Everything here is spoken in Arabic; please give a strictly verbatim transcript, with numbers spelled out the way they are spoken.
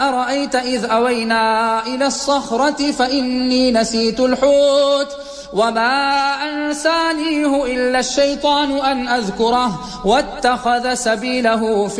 أرأيت إذ أوينا إلى الصخرة فإني نسيت الحوت وما أنسانيه إلا الشيطان أن أذكره واتخذ سبيله في